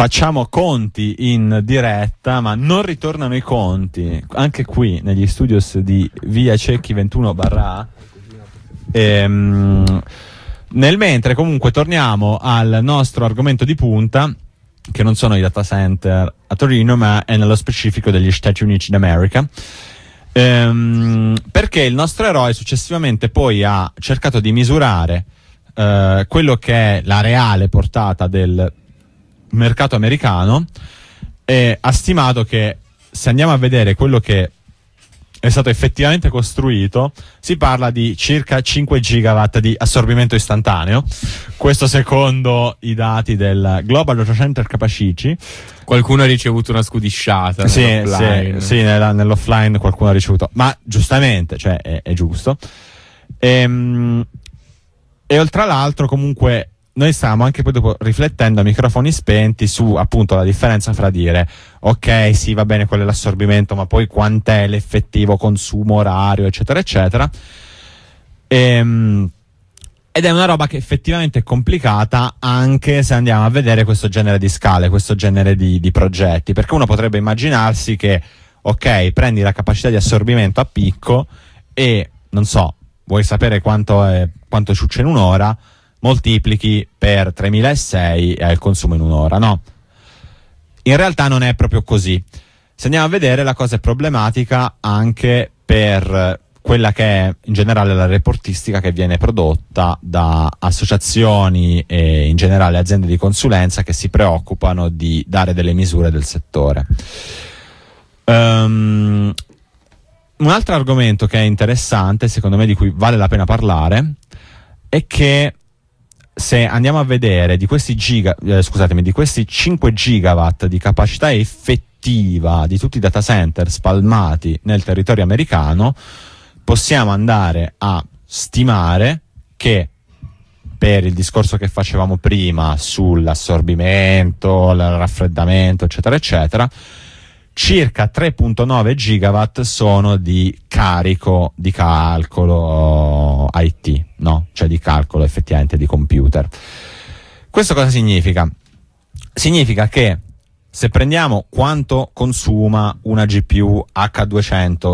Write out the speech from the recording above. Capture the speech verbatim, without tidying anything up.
facciamo conti in diretta, ma non ritornano i conti. Anche qui negli studios di Via Cecchi ventuno barra A. Ehm, nel mentre comunque torniamo al nostro argomento di punta, che non sono i data center a Torino, ma è nello specifico degli Stati Uniti d'America. Ehm, perché il nostro eroe successivamente poi ha cercato di misurare eh, quello che è la reale portata del mercato americano e ha stimato che, se andiamo a vedere quello che è stato effettivamente costruito, si parla di circa cinque gigawatt di assorbimento istantaneo. Questo secondo i dati del Global Data Center Capacity. Qualcuno ha ricevuto una scudisciata. Sì, sì, sì, nella, nell'offline qualcuno ha ricevuto, ma giustamente, cioè è, è giusto. E, e oltre all'altro comunque noi stavamo anche poi dopo riflettendo a microfoni spenti su appunto la differenza fra dire ok, sì, va bene, quello è l'assorbimento, ma poi quant'è l'effettivo consumo orario, eccetera eccetera. Ehm, ed è una roba che effettivamente è complicata, anche se andiamo a vedere questo genere di scale, questo genere di, di progetti, perché uno potrebbe immaginarsi che ok, prendi la capacità di assorbimento a picco e non so, vuoi sapere quanto è, quanto ciuccia in un'ora, moltiplichi per tremilasei e hai il consumo in un'ora, no? In realtà non è proprio così. Se andiamo a vedere, la cosa è problematica anche per quella che è in generale la reportistica che viene prodotta da associazioni e in generale aziende di consulenza che si preoccupano di dare delle misure del settore. Um, un altro argomento che è interessante, secondo me, di cui vale la pena parlare, è che se andiamo a vedere di questi giga, eh, scusatemi, di questi cinque gigawatt di capacità effettiva di tutti i data center spalmati nel territorio americano, possiamo andare a stimare che, per il discorso che facevamo prima sull'assorbimento, il raffreddamento, eccetera eccetera, circa tre virgola nove gigawatt sono di carico di calcolo I T, no? Cioè di calcolo effettivamente di computer. Questo cosa significa? Significa che se prendiamo quanto consuma una G P U H duecento